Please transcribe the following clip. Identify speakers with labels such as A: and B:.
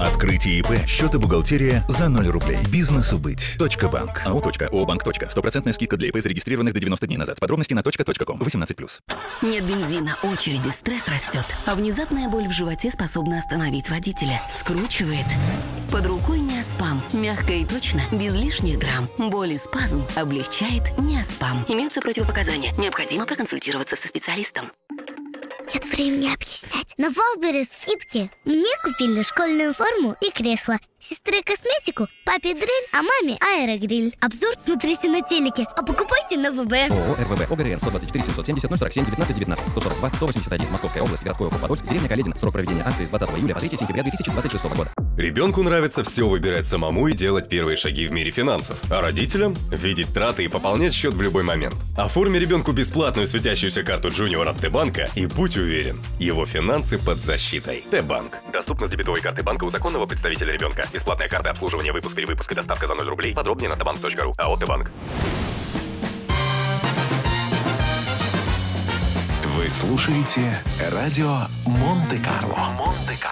A: Открытие ИП, счет и бухгалтерия за 0 рублей. Бизнесу быть. Банк. АО. ООО-банк. 100% скидка для ИП, зарегистрированных до 90 дней назад. Подробности на .ком. 18+.
B: Нет бензина, очереди, стресс растет. А внезапная боль в животе способна остановить водителя. Скручивает. Под рукой Неоспам. Мягко и точно, без лишних драм. Боль и спазм облегчает Неоспам. Имеются противопоказания. Необходимо проконсультироваться со специалистом.
C: Нет времени объяснять. На Валбере скидки. Мне купили школьную форму и кресло. Сестре косметику, папе дрель, а маме аэрогриль. Обзор смотрите на телеке, а покупайте на ВБ.
D: ООО «РВБ», ОГРН 124 770 047 19 19 142 181. Московская область, городской округ Подольск, деревня Каледино. Срок проведения акции с 20 июля по 3 сентября 2026 года.
E: Ребенку нравится все выбирать самому и делать первые шаги в мире финансов. А родителям – видеть траты и пополнять счет в любой момент. Оформи ребенку бесплатную светящуюся карту Junior от Т-банка и будь уверен, его финансы под защитой. Т-банк. Доступно с дебетовой карты банка у законного представителя ребенка. Бесплатная карта обслуживания, выпуск, перевыпуск и доставка за 0 рублей. Подробнее на tbank.ru. АО «Т-банк».
A: Вы слушаете радио Монте-Карло.